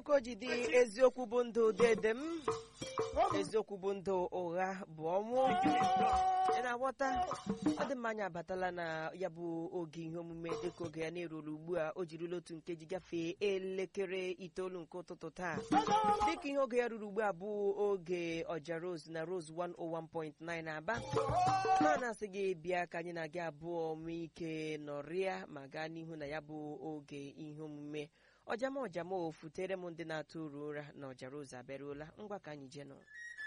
ka o ji dị eziokwu bụ ndụ dede m eziokwu bụ ndụ ụgha bụ ọnwụ ị na-aghọta ọ dị mma anyị abatala na ya bụ oge ihe omume dịka oge ya na-eruru ugbu a o jirila otu nkeji gafee elekere 9 nke ụtụtụ taa dịka ihe oge ya ruru ugbu a bụ oge ọja Rose na Rose 101.9 Aba ma na-asị gị bịa ka anyị na-aga abụọ nwee ike nọrịa ma gaa n'ihu na ya bụ oge ihe omume ọjama futere m ndị na-atụ uru ụra na ọja Rose abịaruola ngwa ka anyị jee nọ